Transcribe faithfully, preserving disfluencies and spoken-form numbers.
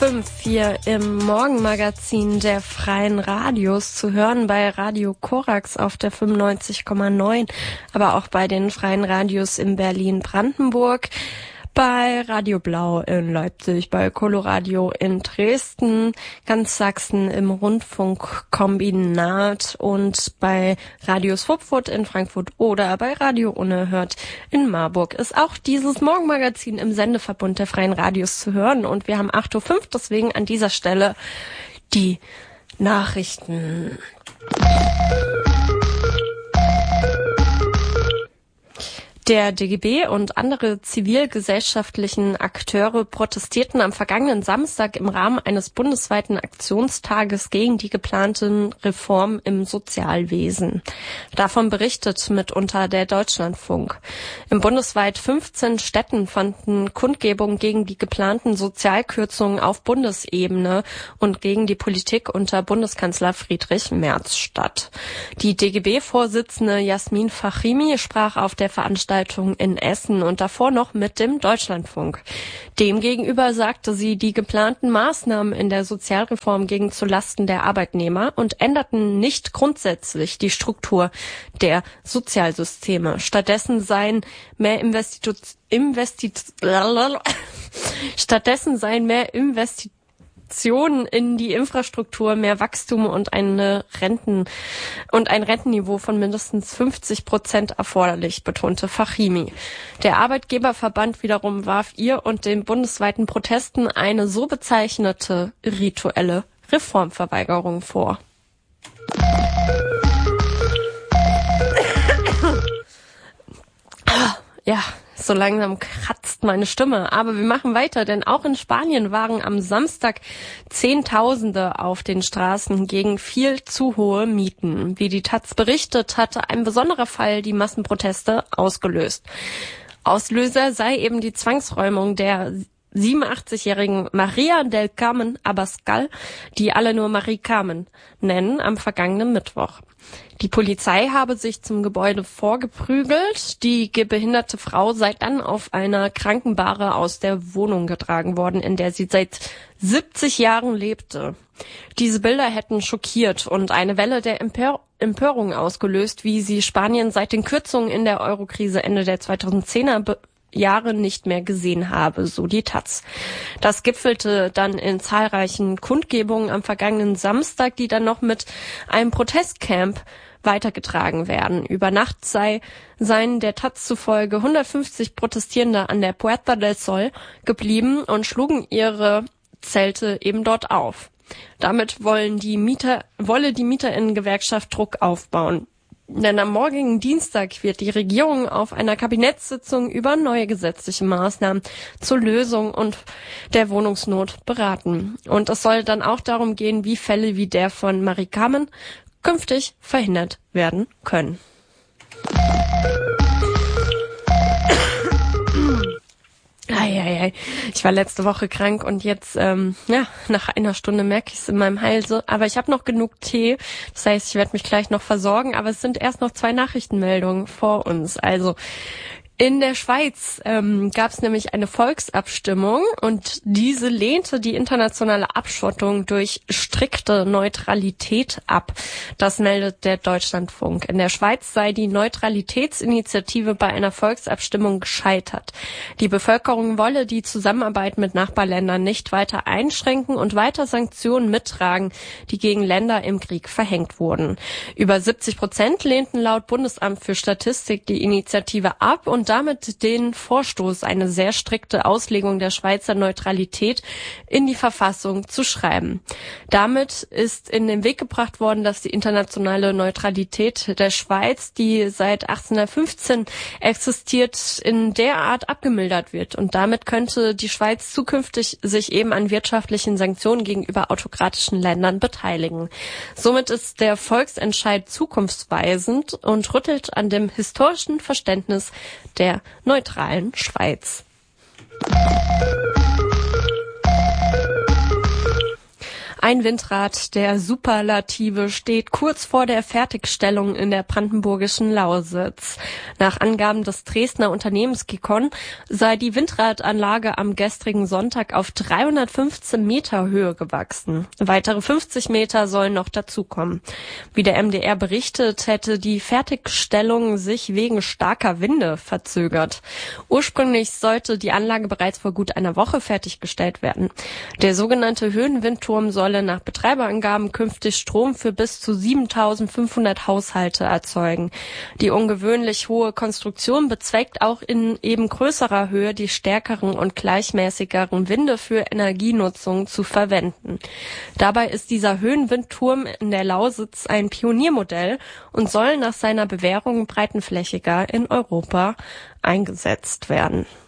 fünf hier im Morgenmagazin der Freien Radios zu hören bei Radio Korax auf der fünfundneunzig Komma neun, aber auch bei den Freien Radios in Berlin-Brandenburg, bei Radio Blau in Leipzig, bei Coloradio in Dresden, ganz Sachsen im Rundfunkkombinat und bei Radio Swupfurt in Frankfurt oder bei Radio Unerhört in Marburg ist auch dieses Morgenmagazin im Sendeverbund der Freien Radios zu hören. Und wir haben acht Uhr fünf, deswegen an dieser Stelle die Nachrichten. Der D G B und andere zivilgesellschaftlichen Akteure protestierten am vergangenen Samstag im Rahmen eines bundesweiten Aktionstages gegen die geplanten Reformen im Sozialwesen. Davon berichtet mitunter der Deutschlandfunk. In bundesweit fünfzehn Städten fanden Kundgebungen gegen die geplanten Sozialkürzungen auf Bundesebene und gegen die Politik unter Bundeskanzler Friedrich Merz statt. Die D G B-Vorsitzende Jasmin Fachimi sprach auf der Veranstaltung in Essen und davor noch mit dem Deutschlandfunk. Demgegenüber sagte sie, die geplanten Maßnahmen in der Sozialreform gingen zulasten der Arbeitnehmer und änderten nicht grundsätzlich die Struktur der Sozialsysteme. Stattdessen seien mehr Investitu- Investit- Stattdessen seien mehr Investitionen in die Infrastruktur, mehr Wachstum und eine Renten und ein Rentenniveau von mindestens fünfzig Prozent erforderlich, betonte Fachimi. Der Arbeitgeberverband wiederum warf ihr und den bundesweiten Protesten eine so bezeichnete rituelle Reformverweigerung vor. Ja, so langsam kratzt meine Stimme. Aber wir machen weiter, denn auch in Spanien waren am Samstag Zehntausende auf den Straßen gegen viel zu hohe Mieten. Wie die Taz berichtet, hatte ein besonderer Fall die Massenproteste ausgelöst. Auslöser sei eben die Zwangsräumung der siebenundachtzigjährigen Maria del Carmen Abascal, die alle nur Marie Carmen nennen, am vergangenen Mittwoch. Die Polizei habe sich zum Gebäude vorgeprügelt. Die behinderte Frau sei dann auf einer Krankenbahre aus der Wohnung getragen worden, in der sie seit siebzig Jahren lebte. Diese Bilder hätten schockiert und eine Welle der Empör- Empörung ausgelöst, wie sie Spanien seit den Kürzungen in der Eurokrise Ende der zweitausendzehner be- Jahre nicht mehr gesehen habe, so die Taz. Das gipfelte dann in zahlreichen Kundgebungen am vergangenen Samstag, die dann noch mit einem Protestcamp weitergetragen werden. Über Nacht sei, seien der Taz zufolge hundertfünfzig Protestierende an der Puerta del Sol geblieben und schlugen ihre Zelte eben dort auf. Damit wollen die Mieter, wolle die MieterInnen-Gewerkschaft Druck aufbauen. Denn am morgigen Dienstag wird die Regierung auf einer Kabinettssitzung über neue gesetzliche Maßnahmen zur Lösung und der Wohnungsnot beraten. Und es soll dann auch darum gehen, wie Fälle wie der von Marie Carmen künftig verhindert werden können. Eieiei. Ich war letzte Woche krank und jetzt, ähm, ja, nach einer Stunde merke ich es in meinem Halse. Aber ich habe noch genug Tee. Das heißt, ich werde mich gleich noch versorgen. Aber es sind erst noch zwei Nachrichtenmeldungen vor uns. Also in der Schweiz ähm, gab es nämlich eine Volksabstimmung und diese lehnte die internationale Abschottung durch strikte Neutralität ab. Das meldet der Deutschlandfunk. In der Schweiz sei die Neutralitätsinitiative bei einer Volksabstimmung gescheitert. Die Bevölkerung wolle die Zusammenarbeit mit Nachbarländern nicht weiter einschränken und weiter Sanktionen mittragen, die gegen Länder im Krieg verhängt wurden. Über siebzig Prozent lehnten laut Bundesamt für Statistik die Initiative ab und damit den Vorstoß, eine sehr strikte Auslegung der Schweizer Neutralität in die Verfassung zu schreiben. Damit ist in den Weg gebracht worden, dass die internationale Neutralität der Schweiz, die seit achtzehnhundertfünfzehn existiert, in der Art abgemildert wird. Und damit könnte die Schweiz zukünftig sich eben an wirtschaftlichen Sanktionen gegenüber autokratischen Ländern beteiligen. Somit ist der Volksentscheid zukunftsweisend und rüttelt an dem historischen Verständnis der neutralen Schweiz. Ein Windrad der Superlative steht kurz vor der Fertigstellung in der brandenburgischen Lausitz. Nach Angaben des Dresdner Unternehmens Gicon sei die Windradanlage am gestrigen Sonntag auf dreihundertfünfzehn Meter Höhe gewachsen. Weitere fünfzig Meter sollen noch dazukommen. Wie der M D R berichtet, hätte die Fertigstellung sich wegen starker Winde verzögert. Ursprünglich sollte die Anlage bereits vor gut einer Woche fertiggestellt werden. Der sogenannte Höhenwindturm solle nach Betreiberangaben künftig Strom für bis zu siebentausendfünfhundert Haushalte erzeugen. Die ungewöhnlich hohe Konstruktion bezweckt auch in eben größerer Höhe die stärkeren und gleichmäßigeren Winde für Energienutzung zu verwenden. Dabei ist dieser Höhenwindturm in der Lausitz ein Pioniermodell und soll nach seiner Bewährung breitenflächiger in Europa eingesetzt werden.